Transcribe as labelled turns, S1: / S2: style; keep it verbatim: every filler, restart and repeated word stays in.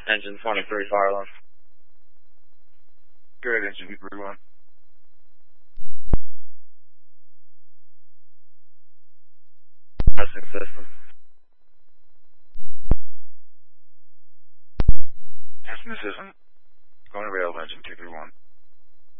S1: Engine twenty-three, fire alarm.
S2: Good, engine two three one.
S1: Testing system.
S2: Testing the system. Going to rail, engine two three one.